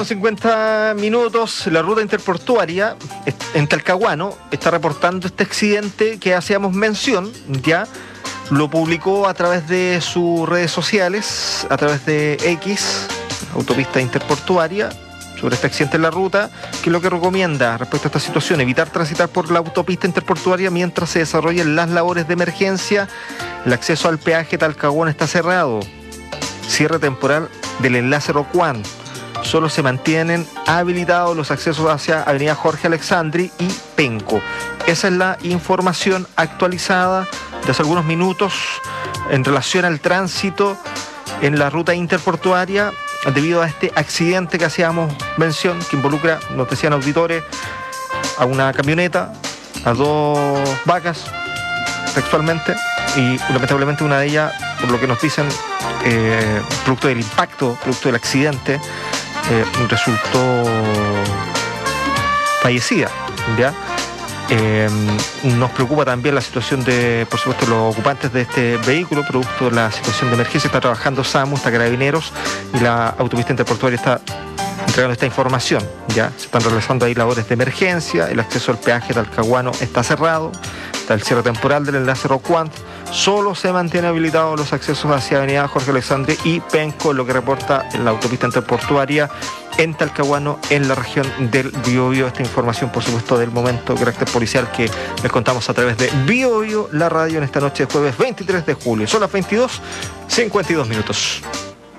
50 minutos, la ruta interportuaria en Talcahuano está reportando este accidente que hacíamos mención, ya lo publicó a través de sus redes sociales, a través de X, autopista interportuaria, sobre este accidente en la ruta, que es lo que recomienda respecto a esta situación: evitar transitar por la autopista interportuaria mientras se desarrollen las labores de emergencia. El acceso al peaje Talcahuano está cerrado. Cierre temporal del enlace Rocuán. Solo se mantienen habilitados los accesos hacia Avenida Jorge Alexandri y Penco. Esa es la información actualizada de hace algunos minutos en relación al tránsito en la ruta interportuaria debido a este accidente que hacíamos mención, que involucra, nos decían auditores, a una camioneta, a dos vacas, textualmente, y lamentablemente una de ellas, por lo que nos dicen, producto del impacto, producto del accidente, resultó fallecida, ¿ya? Nos preocupa también la situación de, por supuesto, los ocupantes de este vehículo, producto de la situación de emergencia. Está trabajando SAMU, está Carabineros, y la autopista interportuaria está entregando esta información, ¿ya? Se están realizando ahí labores de emergencia, el acceso al peaje Talcahuano está cerrado, está el cierre temporal del enlace Rocuán. Solo se mantiene habilitados los accesos hacia Avenida Jorge Alexandre y Penco, lo que reporta en la autopista interportuaria en Talcahuano, en la región del Biobío. Esta información, por supuesto, del momento de carácter policial que les contamos a través de Biobío, la radio, en esta noche de jueves 23 de julio. Son las 22:52 minutos.